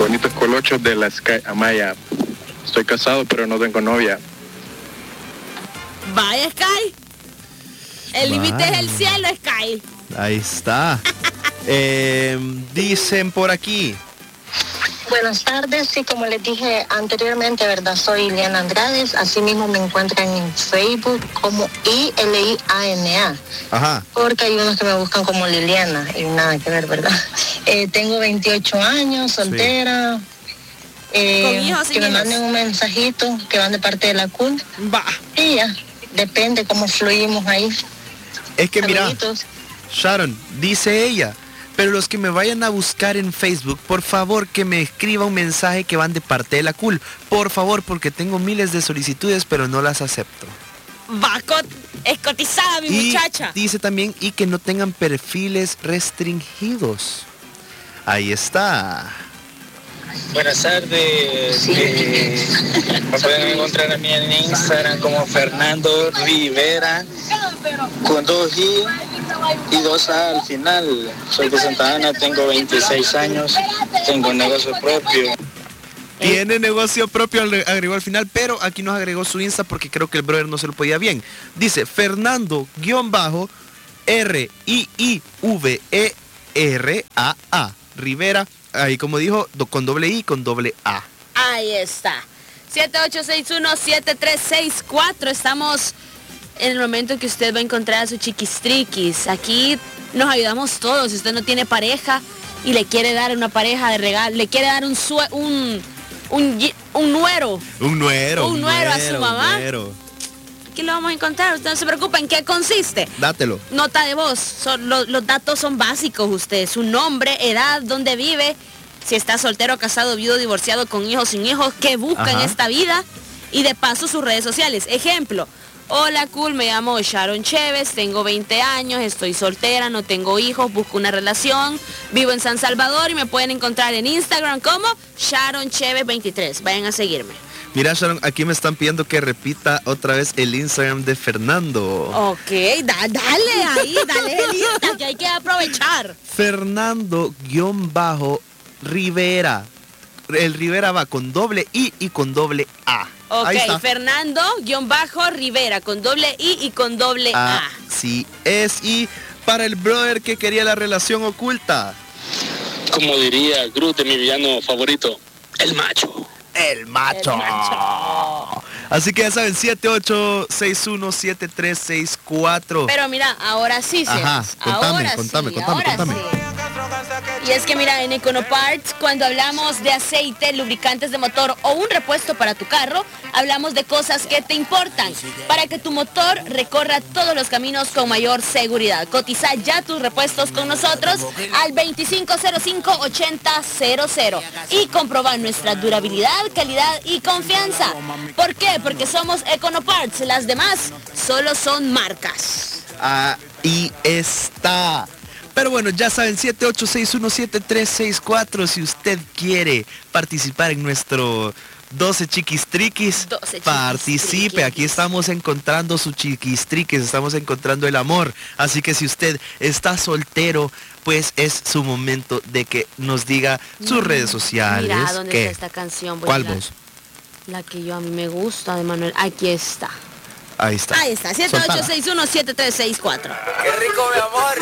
Bonitos colochos de la Sky Amaya. Estoy casado, pero no tengo novia. Vaya, Sky. El límite es el cielo, Sky. Ahí está. Dicen por aquí. Buenas tardes, sí, como les dije anteriormente, ¿verdad? Soy Liliana Andrades, asimismo me encuentran en Facebook como ILIANA. Ajá. Porque hay unos que me buscan como Liliana y nada que ver, ¿verdad? Tengo 28 años, soltera. Con hijos y que me hijos. manden un mensajito que van de parte de la CUL. Va. Y ya, depende cómo fluimos ahí. Es que mira, Saluditos. Sharon, dice ella, pero los que me vayan a buscar en Facebook, por favor que me escriba un mensaje que van de parte de la CUL. Por favor, porque tengo miles de solicitudes, pero no las acepto. Va, escotizada mi Y muchacha. dice también, y que no tengan perfiles restringidos. Ahí está. Buenas tardes. Me pueden encontrar a mí en Instagram como Fernando Rivera con 2 y 2A al final. Soy de Santa Ana, tengo 26 años, tengo un negocio propio. Tiene negocio propio, agregó al final, pero aquí nos agregó su Insta porque creo que el brother no se lo podía bien. Dice Fernando-RIIVERAA Rivera, ahí como dijo, con doble I, con doble A. Ahí está. 7861-7364. Estamos en el momento que usted va a encontrar a su chiquistriquis. Aquí nos ayudamos todos. Si usted no tiene pareja y le quiere dar una pareja de regalo, le quiere dar un nuero. Un nuero A su mamá. Un nuero. Aquí lo vamos a encontrar. Usted no se preocupe. ¿En qué consiste? Dátelo. Nota de voz. Los datos son básicos. Usted, su nombre, edad, dónde vive, si está soltero, casado, viudo, divorciado, con hijos, sin hijos, qué busca en esta vida. Y de paso sus redes sociales. Ejemplo. Hola, cool, me llamo Sharon Chévez, tengo 20 años, estoy soltera, no tengo hijos, busco una relación, vivo en San Salvador y me pueden encontrar en Instagram como Sharon Chévez 23. Vayan a seguirme. Mira, Sharon, aquí me están pidiendo que repita otra vez el Instagram de Fernando. Ok, dale ahí, dale el Insta, que hay que aprovechar. Fernando-Rivera. El Rivera va con doble I y con doble A. Ok, Ahí está. Fernando-Rivera con doble I y con doble A. Así es. Y para el brother que quería la relación oculta. Como diría Groot de mi villano favorito, el macho. El macho. Así que ya saben, 78617364. Pero mira, ahora sí, Ajá, contame. contame. Y es que mira, en EconoParts, cuando hablamos de aceite, lubricantes de motor o un repuesto para tu carro, hablamos de cosas que te importan para que tu motor recorra todos los caminos con mayor seguridad. Cotiza ya tus repuestos con nosotros al 2505-8000 y comprobar nuestra durabilidad, calidad y confianza. ¿Por qué? Porque somos EconoParts, las demás solo son marcas. Ahí está. Pero bueno, ya saben, 78617364, si usted quiere participar en nuestro 12 chiquistriquis, participe. Aquí estamos encontrando su chiquistriquis, estamos encontrando el amor. Así que si usted está soltero, pues es su momento de que nos diga sus redes sociales. Mira, ¿dónde está esta canción? ¿Cuál voz? La que a mí me gusta de Manuel. Aquí está. Ahí está. Ahí está, 7861-7364. Qué rico, mi amor.